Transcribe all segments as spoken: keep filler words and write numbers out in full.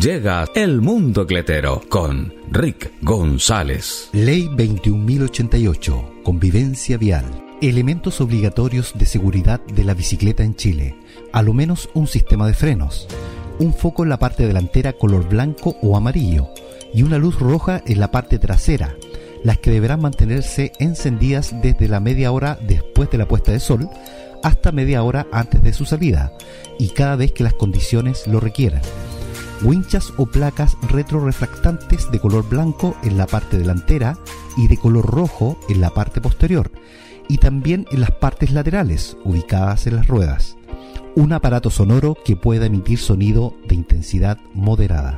Llega El Mundo Cletero con Rick González. Ley veintiún mil ochenta y ocho. Convivencia vial. Elementos obligatorios de seguridad de la bicicleta en Chile. A lo menos un sistema de frenos, un foco en la parte delantera color blanco o amarillo y una luz roja en la parte trasera, las que deberán mantenerse encendidas desde la media hora después de la puesta de sol hasta media hora antes de su salida y cada vez que las condiciones lo requieran. Winchas o placas retrorefractantes de color blanco en la parte delantera y de color rojo en la parte posterior y también en las partes laterales ubicadas en las ruedas. Un aparato sonoro que pueda emitir sonido de intensidad moderada.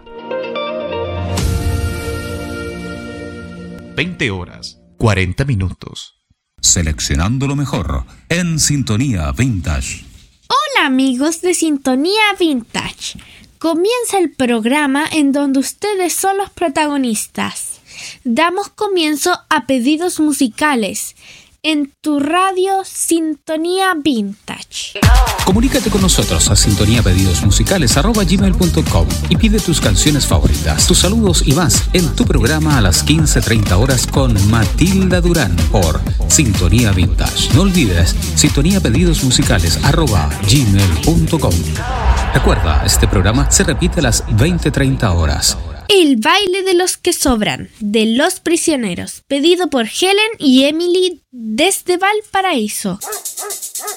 veinte horas, cuarenta minutos. Seleccionando lo mejor en Sintonía Vintage. Hola amigos de Sintonía Vintage. Comienza el programa en donde ustedes son los protagonistas. Damos comienzo a pedidos musicales en tu radio Sintonía Vintage. Comunícate con nosotros a sintoniapedidosmusicales arroba gmail punto com y pide tus canciones favoritas, tus saludos y más en tu programa a las quince treinta horas con Matilda Durán por Sintonía Vintage. No olvides sintoniapedidosmusicales arroba gmail punto com. Recuerda, este programa se repite a las veinte treinta horas. El baile de los que sobran, de Los Prisioneros, pedido por Helen y Emily desde Valparaíso.